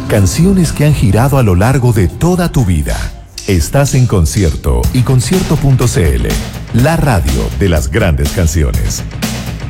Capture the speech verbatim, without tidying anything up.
Canciones que han girado a lo largo de toda tu vida. Estás en Concierto y concierto punto c l, la radio de las grandes canciones.